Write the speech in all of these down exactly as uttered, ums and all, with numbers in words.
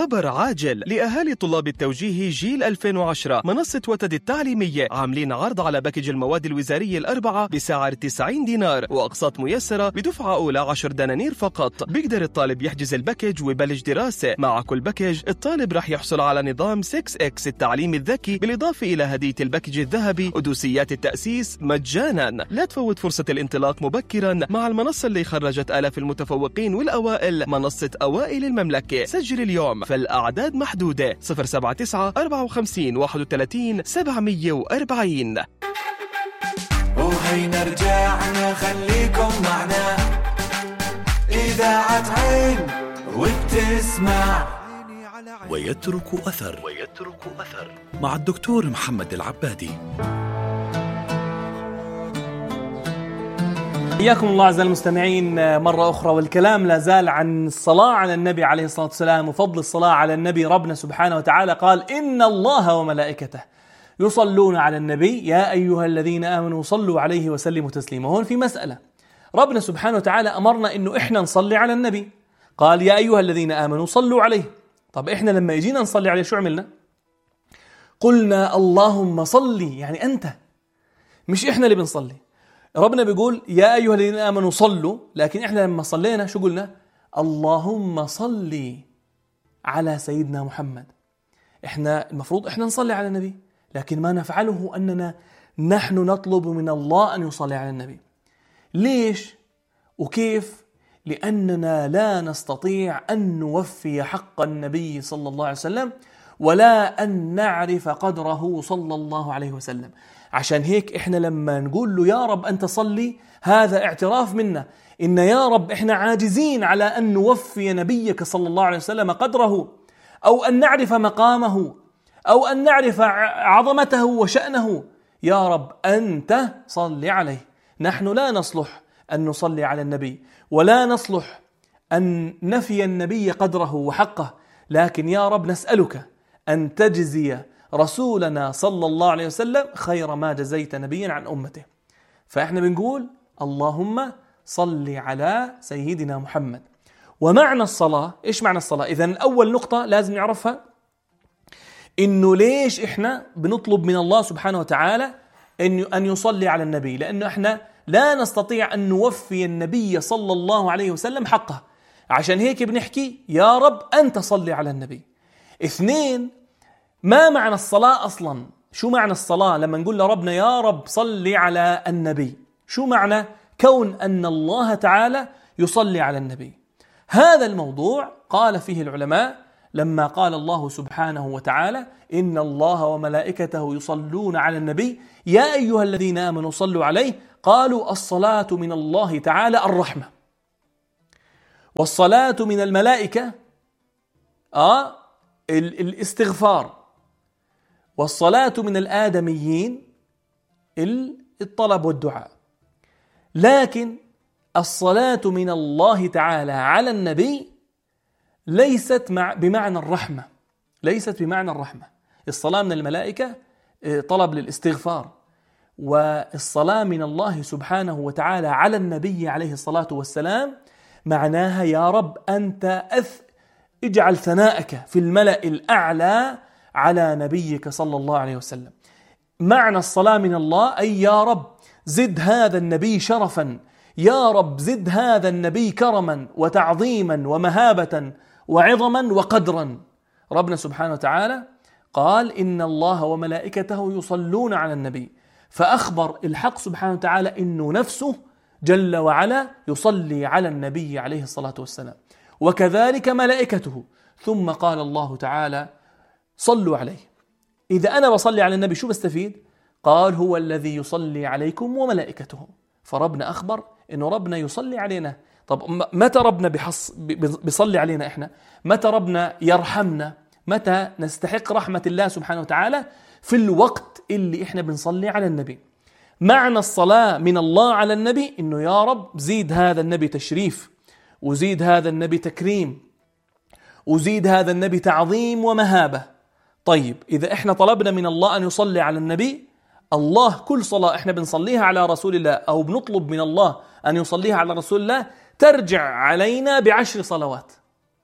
خبر عاجل لأهالي طلاب التوجيه جيل ألفين وعشرة. منصة وتد التعليمية عاملين عرض على باكج المواد الوزارية الأربعة بسعر تسعين دينار وأقساط ميسرة بدفعة أولى عشر دنانير فقط. بيقدر الطالب يحجز الباكج ويبلش دراسة. مع كل باكج الطالب رح يحصل على نظام ستة إكس التعليم الذكي، بالإضافة إلى هدية الباكج الذهبي ودوسيات التأسيس مجانا. لا تفوت فرصة الانطلاق مبكرا مع المنصة اللي خرجت آلاف المتفوقين والأوائل، منصة أوائل المملكة. سجل اليوم فالأعداد محدودة. صفر سبعة تسعة أربعة وخمسين واحد وثلاثين سبعمية وأربعين. وهي نرجعنا خليكم معنا إذاعة عين وبتسمع ويترك أثر ويترك أثر مع الدكتور محمد العبادي. حياكم الله أعزائي المستمعين مرة أخرى، والكلام لا زال عن الصلاة على النبي عليه الصلاة والسلام وفضل الصلاة على النبي. ربنا سبحانه وتعالى قال: إن الله وملائكته يصلون على النبي يا أيها الذين آمنوا صلوا عليه وسلموا تسليما. هون في مسألة، ربنا سبحانه وتعالى أمرنا إنه إحنا نصلي على النبي، قال يا أيها الذين آمنوا صلوا عليه. طب إحنا لما يجينا نصلي عليه شو عملنا؟ قلنا اللهم صلي، يعني أنت، مش إحنا اللي بنصلي. ربنا بيقول يا أيها الذين آمنوا صلوا، لكن إحنا لما صلينا شو قلنا؟ اللهم صلي على سيدنا محمد. إحنا المفروض إحنا نصلي على النبي، لكن ما نفعله أننا نحن نطلب من الله أن يصلي على النبي. ليش وكيف؟ لأننا لا نستطيع أن نوفي حق النبي صلى الله عليه وسلم ولا أن نعرف قدره صلى الله عليه وسلم. عشان هيك إحنا لما نقول له يا رب أنت صلي، هذا اعتراف منا إن يا رب إحنا عاجزين على أن نوفي نبيك صلى الله عليه وسلم قدره، أو أن نعرف مقامه، أو أن نعرف عظمته وشأنه. يا رب أنت صلي عليه. نحن لا نصلح أن نصلي على النبي، ولا نصلح أن نفي النبي قدره وحقه، لكن يا رب نسألك أن تجزي رسولنا صلى الله عليه وسلم خير ما جزيت نبيا عن أمته. فإحنا بنقول اللهم صل على سيدنا محمد. ومعنى الصلاة، إيش معنى الصلاة؟ إذن أول نقطة لازم نعرفها إنه ليش إحنا بنطلب من الله سبحانه وتعالى أن يصلي على النبي، لأنه إحنا لا نستطيع أن نوفي النبي صلى الله عليه وسلم حقه. عشان هيك بنحكي يا رب أنت صلي على النبي. اثنين، ما معنى الصلاة أصلا؟ شو معنى الصلاة لما نقول لربنا يا رب صلي على النبي؟ شو معنى كون أن الله تعالى يصلي على النبي؟ هذا الموضوع قال فيه العلماء لما قال الله سبحانه وتعالى إن الله وملائكته يصلون على النبي يا أيها الذين آمنوا صلوا عليه، قالوا الصلاة من الله تعالى الرحمة، والصلاة من الملائكة آه الاستغفار، والصلاة من الآدميين الطلب والدعاء. لكن الصلاة من الله تعالى على النبي ليست مع بمعنى الرحمة، ليست بمعنى الرحمة. الصلاة من الملائكة طلب للاستغفار، والصلاة من الله سبحانه وتعالى على النبي عليه الصلاة والسلام معناها يا رب أنت أث اجعل ثناءك في الملأ الأعلى على نبيك صلى الله عليه وسلم. معنى الصلاة من الله أي يا رب زد هذا النبي شرفا، يا رب زد هذا النبي كرما وتعظيما ومهابة وعظما وقدرا. ربنا سبحانه وتعالى قال إن الله وملائكته يصلون على النبي، فأخبر الحق سبحانه وتعالى إنه نفسه جل وعلا يصلي على النبي عليه الصلاة والسلام، وكذلك ملائكته. ثم قال الله تعالى صلوا عليه. إذا أنا بصلي على النبي شو بستفيد؟ قال هو الذي يصلي عليكم وملائكته. فربنا أخبر إنه ربنا يصلي علينا. طب متى ربنا بحص بيصلي علينا إحنا؟ متى ربنا يرحمنا؟ متى نستحق رحمة الله سبحانه وتعالى؟ في الوقت اللي إحنا بنصلي على النبي. معنى الصلاة من الله على النبي إنه يا رب زيد هذا النبي تشريف، وزيد هذا النبي تكريم، وزيد هذا النبي تعظيم ومهابة. طيب إذا إحنا طلبنا من الله أن يصلي على النبي، الله كل صلاة إحنا بنصليها على رسول الله أو بنطلب من الله أن يصليها على رسول الله ترجع علينا بعشر صلوات.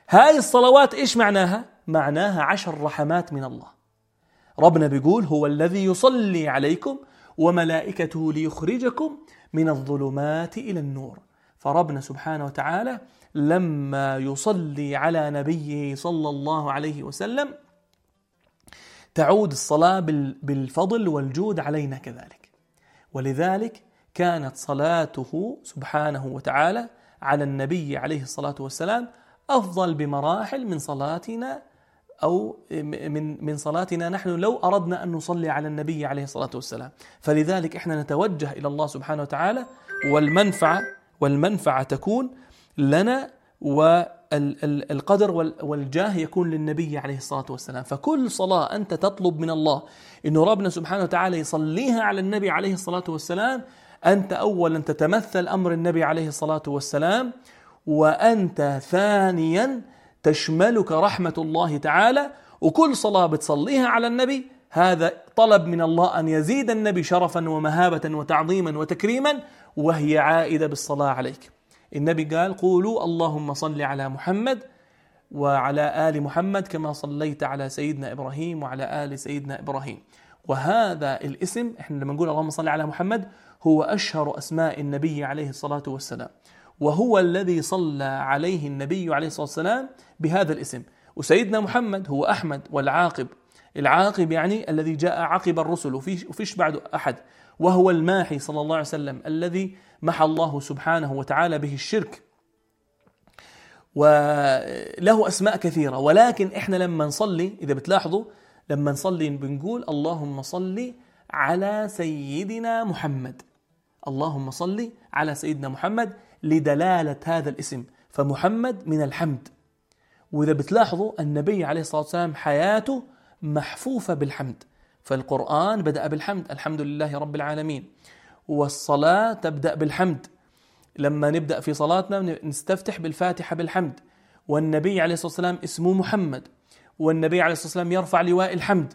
هاي الصلوات إيش معناها؟ معناها عشر رحمات من الله. ربنا بيقول هو الذي يصلي عليكم وملائكته ليخرجكم من الظلمات إلى النور. فربنا سبحانه وتعالى لما يصلي على نبيه صلى الله عليه وسلم تعود الصلاة بالفضل والجود علينا كذلك. ولذلك كانت صلاته سبحانه وتعالى على النبي عليه الصلاة والسلام أفضل بمراحل من صلاتنا أو من من صلاتنا نحن لو أردنا أن نصلي على النبي عليه الصلاة والسلام. فلذلك إحنا نتوجه إلى الله سبحانه وتعالى، والمنفعة والمنفعة تكون لنا والقدر والجاه يكون للنبي عليه الصلاة والسلام. فكل صلاة أنت تطلب من الله إنه ربنا سبحانه وتعالى يصليها على النبي عليه الصلاة والسلام، أنت أولا تتمثل أمر النبي عليه الصلاة والسلام، وأنت ثانيا تشملك رحمة الله تعالى. وكل صلاة بتصليها على النبي هذا طلب من الله أن يزيد النبي شرفا ومهابة وتعظيما وتكريما، وهي عائدة بالصلاة عليك. النبي قال قولوا اللهم صل على محمد وعلى آل محمد كما صليت على سيدنا إبراهيم وعلى آل سيدنا إبراهيم. وهذا الاسم احنا لما نقول اللهم صل على محمد هو أشهر أسماء النبي عليه الصلاة والسلام، وهو الذي صلى عليه النبي عليه الصلاة والسلام بهذا الاسم. وسيدنا محمد هو أحمد والعاقب، العاقب يعني الذي جاء عقب الرسل وفيش بعده أحد، وهو الماحي صلى الله عليه وسلم الذي محى الله سبحانه وتعالى به الشرك. وله أسماء كثيرة، ولكن إحنا لما نصلي إذا بتلاحظوا لما نصلي بنقول اللهم صل على سيدنا محمد، اللهم صل على سيدنا محمد لدلالة هذا الاسم، فمحمد من الحمد. وإذا بتلاحظوا النبي عليه الصلاة والسلام حياته محفوفة بالحمد، فالقرآن بدأ بالحمد، الحمد لله رب العالمين، والصلاة تبدأ بالحمد، لما نبدأ في صلاتنا نستفتح بالفاتحة بالحمد، والنبي عليه الصلاة والسلام اسمه محمد، والنبي عليه الصلاة والسلام يرفع لواء الحمد،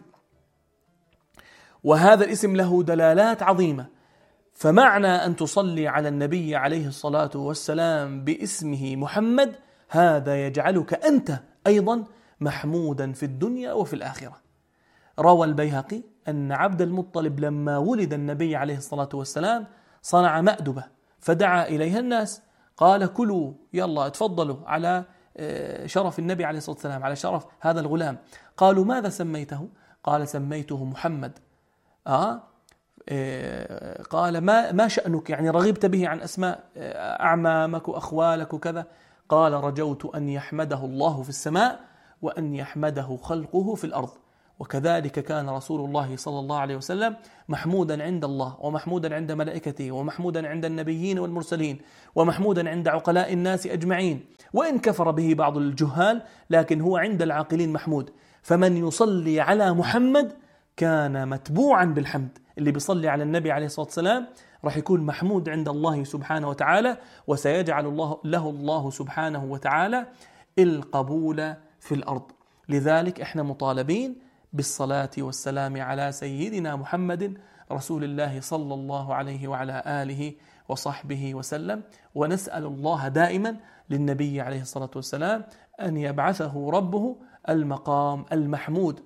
وهذا الاسم له دلالات عظيمة. فمعنى أن تصلي على النبي عليه الصلاة والسلام باسمه محمد هذا يجعلك أنت أيضا محمودا في الدنيا وفي الآخرة. روى البيهقي أن عبد المطلب لما ولد النبي عليه الصلاة والسلام صنع مأدبة فدعا إليها الناس، قال كلوا يلا اتفضلوا على شرف النبي عليه الصلاة والسلام، على شرف هذا الغلام. قالوا ماذا سميته؟ قال سميته محمد. آه قال ما ما شأنك، يعني رغبت به عن أسماء أعمامك وأخوالك وكذا؟ قال رجوت أن يحمده الله في السماء وأن يحمده خلقه في الأرض. وكذلك كان رسول الله صلى الله عليه وسلم محمودا عند الله ومحمودا عند ملائكته ومحمودا عند النبيين والمرسلين ومحمودا عند عقلاء الناس أجمعين، وإن كفر به بعض الجهال لكن هو عند العاقلين محمود. فمن يصلي على محمد كان متبوعا بالحمد، اللي بيصلي على النبي عليه الصلاة والسلام راح يكون محمود عند الله سبحانه وتعالى، وسيجعل الله له الله سبحانه وتعالى القبول في الأرض. لذلك احنا مطالبين بالصلاة والسلام على سيدنا محمد رسول الله صلى الله عليه وعلى آله وصحبه وسلم، ونسأل الله دائما للنبي عليه الصلاة والسلام أن يبعثه ربه المقام المحمود.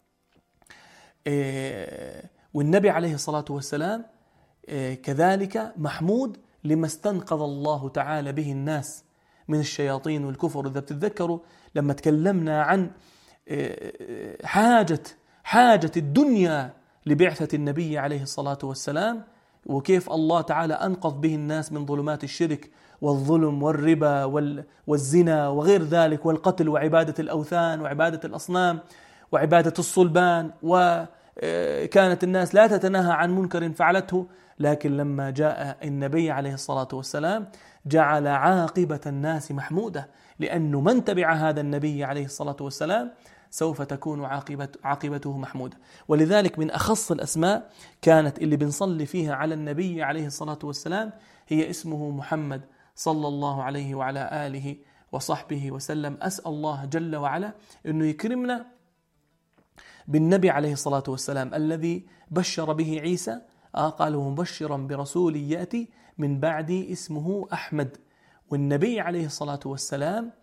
والنبي عليه الصلاة والسلام كذلك محمود لما استنقذ الله تعالى به الناس من الشياطين والكفر. إذا بتتذكروا لما تكلمنا عن حاجة حاجة الدنيا لبعثة النبي عليه الصلاة والسلام، وكيف الله تعالى أنقذ به الناس من ظلمات الشرك والظلم والربا والزنا وغير ذلك والقتل وعبادة الأوثان وعبادة الأصنام وعبادة الصلبان، وكانت الناس لا تتناهى عن منكر فعلته. لكن لما جاء النبي عليه الصلاة والسلام جعل عاقبة الناس محمودة، لأنه من تبع هذا النبي عليه الصلاة والسلام سوف تكون عاقبة عاقبته محمودة. ولذلك من أخص الأسماء كانت اللي بنصلي فيها على النبي عليه الصلاة والسلام هي اسمه محمد صلى الله عليه وعلى آله وصحبه وسلم. أسأل الله جل وعلا أنه يكرمنا بالنبي عليه الصلاة والسلام الذي بشر به عيسى، قال مبشرا برسول يأتي من بعدي اسمه أحمد. والنبي عليه الصلاة والسلام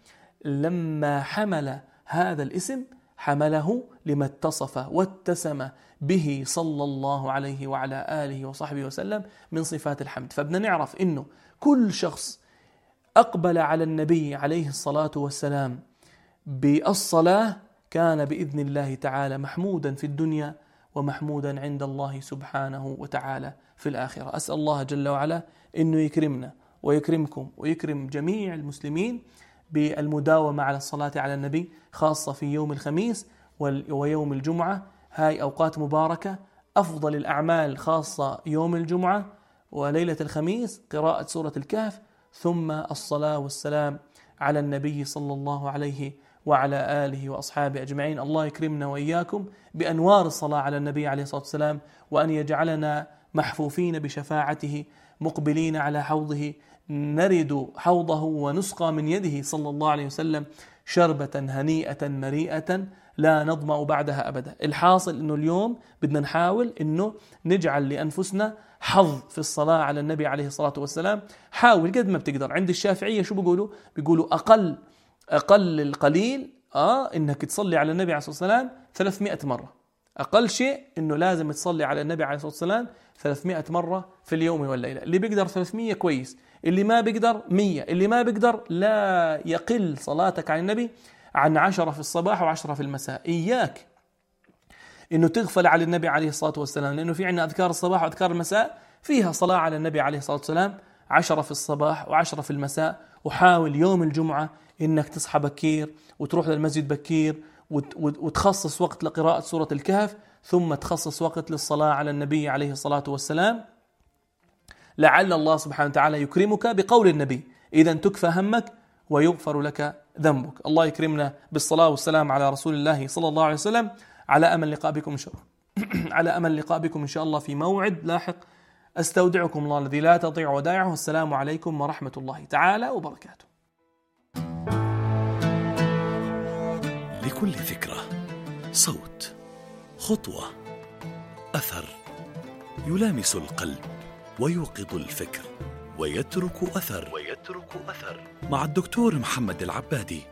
لما حمل هذا الاسم حمله لما اتصف واتسم به صلى الله عليه وعلى آله وصحبه وسلم من صفات الحمد. فبدنا نعرف إنه كل شخص أقبل على النبي عليه الصلاة والسلام بالصلاة كان بإذن الله تعالى محمودا في الدنيا ومحمودا عند الله سبحانه وتعالى في الآخرة. أسأل الله جل وعلا إنه يكرمنا ويكرمكم ويكرم جميع المسلمين بالمداومة على الصلاة على النبي، خاصة في يوم الخميس ويوم الجمعة. هاي أوقات مباركة، أفضل الأعمال خاصة يوم الجمعة وليلة الخميس قراءة سورة الكهف، ثم الصلاة والسلام على النبي صلى الله عليه وعلى آله وأصحابه أجمعين. الله يكرمنا وإياكم بأنوار الصلاة على النبي عليه الصلاة والسلام، وأن يجعلنا محفوفين بشفاعته مقبلين على حوضه، نرد حوضه ونسقى من يده صلى الله عليه وسلم شربة هنيئة مريئة لا نظمأ بعدها أبدا. الحاصل إنه اليوم بدنا نحاول إنه نجعل لأنفسنا حظ في الصلاة على النبي عليه الصلاة والسلام. حاول قد ما بتقدر. عند الشافعية شو بيقولوا؟ بيقولوا أقل أقل القليل آه إنك تصلي على النبي عليه الصلاة والسلام ثلاثمائة مرة. أقل شيء إنه لازم تصلي على النبي عليه الصلاة والسلام ثلاثمائة مرة في اليوم والليلة. اللي بيقدر ثلاثمائة كويس، اللي ما بيقدر مية، اللي ما بيقدر لا يقل صلاتك على النبي عن عشرة في الصباح وعشرة في المساء. إياك إنه تغفل على النبي عليه الصلاة والسلام، لأنه في عنا أذكار الصباح وأذكار المساء فيها صلاة على النبي عليه الصلاة والسلام، عشرة في الصباح وعشرة في المساء. وحاول يوم الجمعة إنك تصحى بكير وتروح للمسجد بكير وتخصص وقت لقراءة سورة الكهف، ثم تخصص وقت للصلاة على النبي عليه الصلاة والسلام، لعل الله سبحانه وتعالى يكرمك بقول النبي: إذا تكفى همك ويغفر لك ذنبك. الله يكرمنا بالصلاة والسلام على رسول الله صلى الله عليه وسلم. على أمل لقاء بكم إن شاء الله على أمل لقاء بكم إن شاء الله في موعد لاحق. أستودعكم الله الذي لا تضيع ودائعه. والسلام عليكم ورحمة الله تعالى وبركاته. لكل فكرة صوت، خطوة، أثر يلامس القلب ويوقظ الفكر ويترك أثر ويترك أثر مع الدكتور محمد العبادي.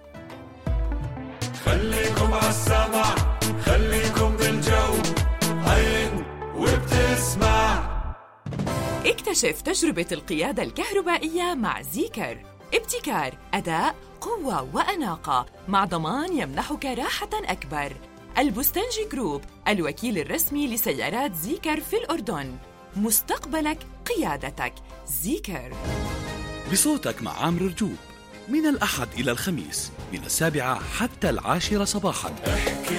خليكم عالسمع، خليكم بالجو، عين وبتسمع. اكتشف تجربة القيادة الكهربائية مع زيكر. ابتكار، أداء، قوة وأناقة مع ضمان يمنحك راحة أكبر. البستنجي جروب، الوكيل الرسمي لسيارات زيكر في الأردن. مستقبلك قيادتك. زيكر. بصوتك مع عامر رجوب من الأحد إلى الخميس من السابعة حتى العاشرة صباحاً. احكي